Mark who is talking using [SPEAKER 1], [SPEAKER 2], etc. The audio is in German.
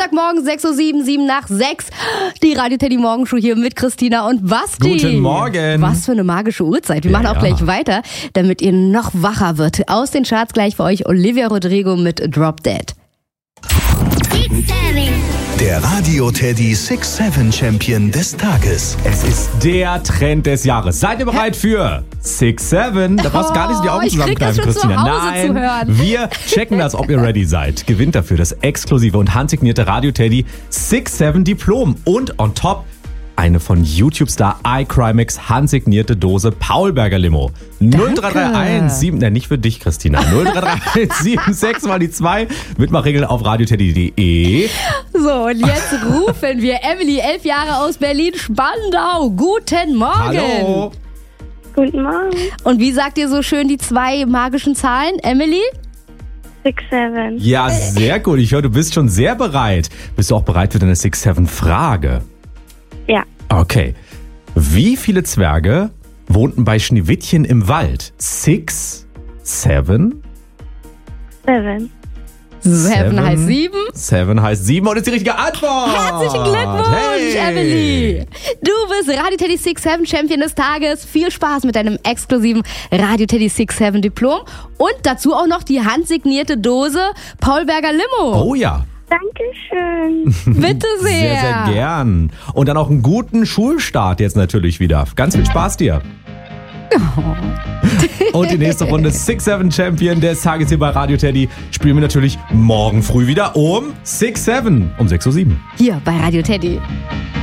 [SPEAKER 1] Montagmorgen, 6.07 Uhr, 7 nach 6. Die Radio Teddy Morgenshow hier mit Christina und Basti.
[SPEAKER 2] Guten Morgen.
[SPEAKER 1] Was für eine magische Uhrzeit. Wir machen auch gleich weiter, damit ihr noch wacher wird. Aus den Charts gleich für euch Olivia Rodrigo mit Drop Dead.
[SPEAKER 3] Der Radio Teddy 6-7 Champion des Tages.
[SPEAKER 2] Es ist der Trend des Jahres. Seid ihr bereit für 6-7? Da brauchst du gar nicht so die Augen zusammenkneifen, Christina.
[SPEAKER 1] Nein,
[SPEAKER 2] wir checken das, ob ihr ready seid. Gewinnt dafür das exklusive und handsignierte Radio Teddy 6-7 Diplom. Und on top eine von YouTube-Star iCrimex handsignierte Dose Paulberger Limo. 0331 nicht für dich, Christina. 0331 76 mal die 2. Mitmachregeln auf radioteddy.de.
[SPEAKER 1] So, und jetzt rufen wir Emily, 11 Jahre aus Berlin-Spandau. Guten Morgen.
[SPEAKER 2] Hallo.
[SPEAKER 4] Guten Morgen.
[SPEAKER 1] Und wie sagt ihr so schön die 2 magischen Zahlen, Emily?
[SPEAKER 4] 6-7.
[SPEAKER 2] Ja, sehr gut. Ich höre, du bist schon sehr bereit. Bist du auch bereit für deine 6-7-Frage?
[SPEAKER 4] Ja.
[SPEAKER 2] Okay. Wie viele Zwerge wohnten bei Schneewittchen im Wald? 6, 7?
[SPEAKER 4] 7.
[SPEAKER 1] 7 heißt 7.
[SPEAKER 2] 7 heißt 7 und ist die richtige Antwort.
[SPEAKER 1] Herzlichen Glückwunsch, Emily. Du bist Radio Teddy 6-7 Champion des Tages. Viel Spaß mit deinem exklusiven Radio Teddy 6-7 Diplom. Und dazu auch noch die handsignierte Dose Paulberger Limo.
[SPEAKER 2] Oh ja.
[SPEAKER 4] Dankeschön.
[SPEAKER 1] Bitte sehr.
[SPEAKER 2] Sehr, sehr gern. Und dann auch einen guten Schulstart jetzt natürlich wieder. Ganz viel Spaß dir. Und die nächste Runde 6-7 Champion des Tages hier bei Radio Teddy spielen wir natürlich morgen früh wieder um 6-7, um 6.07 Uhr.
[SPEAKER 1] Hier bei Radio Teddy.